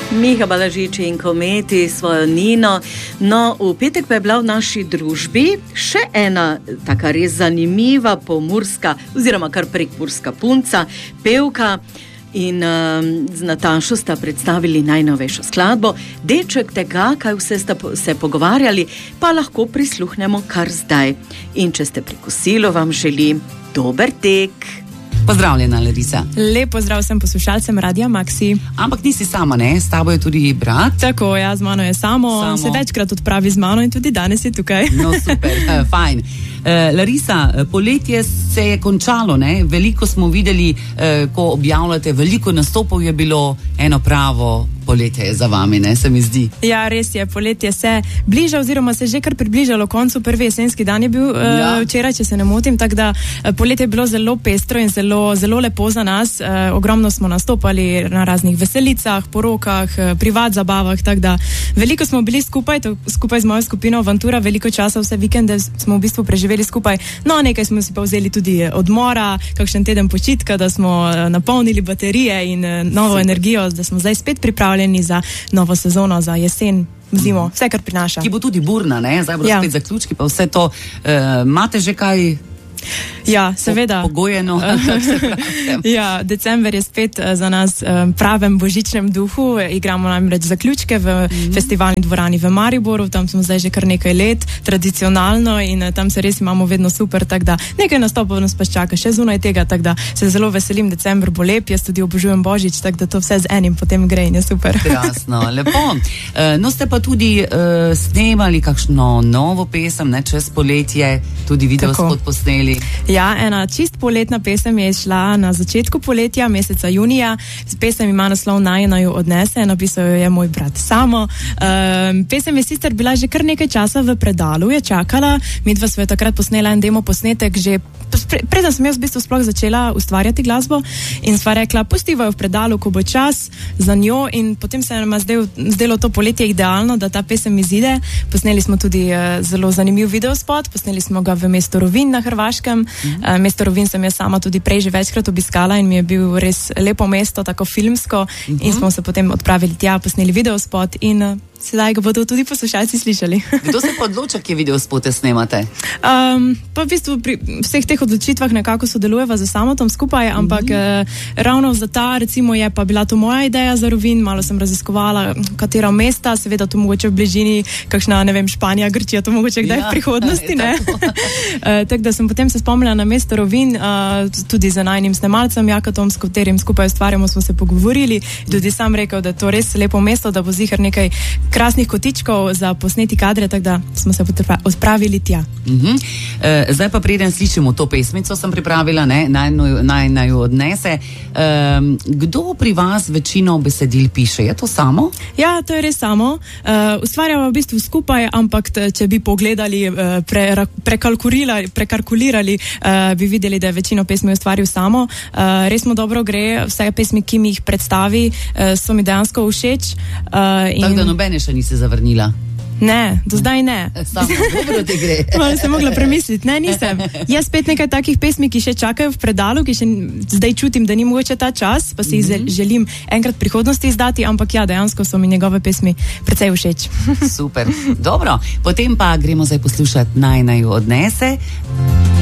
Miha Balažič in Kometi svojo Nino. No, v petek pa je bila v naši družbi še ena taka res zanimiva pomurska, oziroma kar prekmurska punca, pevka. In z Natašo sta predstavili najnovejšo skladbo. Deček tega, kaj vse sta se pogovarjali, pa lahko prisluhnemo kar zdaj. In če ste pri kosilu, vam želim dober tek. Pozdravljena, Larisa. Lep pozdrav vsem poslušalcem Radia Maxi. Ampak nisi sama, ne? S tabo je tudi brat. Tako, ja, z mano je samo. Se večkrat odpravi z mano in tudi danes je tukaj. No, super, fajn. Larisa, poletje se je končalo, ne? Veliko smo videli, ko objavljate, veliko nastopov je bilo, eno pravo poletje je za vami, ne, se mi zdi. Ja, res je, poletje se bliža, oziroma se že kar približalo koncu. Prvi jesenski dan je bil včeraj, če se ne motim, tako da poletje je bilo zelo pestro in zelo lepo za nas. Ogromno smo nastopali na raznih veselicah, porokah, privat zabavah, tako da veliko smo bili skupaj z mojo skupino Avantura, veliko časa, vse vikende smo v bistvu preživeli skupaj. No, nekaj smo si pa vzeli tudi odmora, kakšen teden počitka, da smo napolnili baterije in novo energijo, da smo zdaj spet pripravljeni za novo sezono, za jesen, zimo, vse, kar prinaša. Ki bo tudi burna, ne? Zdaj bodo spet zaključki, pa vse to. Imate že kaj? Ja, seveda. Pogojeno. Ja, december je spet za nas pravem božičnem duhu. Igramo namreč zaključke v festivalni dvorani v Mariboru. Tam smo zdaj že kar nekaj let, tradicionalno, in tam se res imamo vedno super, tako da nekaj nastopov nas pa čaka še zunaj tega, tako da se zelo veselim, december bo lep, jaz tudi obožujem božič, tako da to vse z enim potem gre in je super. Krasno, lepo. No, ste pa tudi snemali kakšno novo pesem, ne, čez poletje, tudi videospot posneli. Ja, ena čist poletna pesem je išla na začetku poletja, meseca junija. Pesem ima naslov Naj naju odnese, napisal jo je moj brat Samo. Pesem je sicer bila že kar nekaj časa v predalu, je čakala. Midva sva takrat posnela en demo posnetek, že preden sem jaz v bistvu sploh začela ustvarjati glasbo, in sva rekla, pustiva jo v predalu, ko bo čas za njo, in potem se nam zdelo to poletje idealno, da ta pesem izide. Posneli smo tudi zelo zanimiv videospot, posneli smo ga v mestu Rovinj na Hrvaškem. Mesto Rovinj sem jaz sama tudi prej že večkrat obiskala in mi je bil res lepo mesto, tako filmsko, in smo se potem odpravili tja, posneli videospot in sedaj ga bodo tudi poslušalci slišali. Kdo se pa odloča, kje videospote snemate? Pa v bistvu pri vseh teh odločitvah nekako sodelujeva z Samotom skupaj, ampak ravno za ta, recimo, je pa bila to moja ideja za Rovinj, malo sem raziskovala, katera mesta, seveda to mogoče v bližini, kakšna, ne vem, Španija, Grčija, to mogoče kdaj v prihodnosti, ne? Tako da sem potem se spomnila na mesto Rovinj, tudi za najnim snemalcem Jakatom, s katerim skupaj ustvarjamo, smo se pogovorili, tudi sam rekel, da je to res lepo mesto, da bo zihar nekaj krasnih kotičkov za posneti kadre, tako da smo se odpravili tja. Zdaj pa preden slišimo to pesmico, sem pripravila, ne, naj naju odnese. Kdo pri vas večino besedil piše? Je to Samo? Ja, to je res Samo. Ustvarjamo v bistvu skupaj, ampak če bi pogledali, prekalkulirali, bi videli, da je večino pesmi ustvaril Samo. Res mu dobro gre, vse pesmi, ki mi jih predstavi, so mi dejansko všeč. Tako da nobene še nisi zavrnila? Ne, do zdaj ne. Samo dobro ti gre. Malo sem mogla premisliti. Ne, nisem. Jaz spet nekaj takih pesmi, ki še čakajo v predalu, ki še zdaj čutim, da ni mogoče ta čas, pa si jih želim enkrat v prihodnosti izdati, ampak ja, dejansko so mi njegove pesmi precej všeč. Super. Dobro, potem pa gremo zdaj poslušati Naj naju odnese.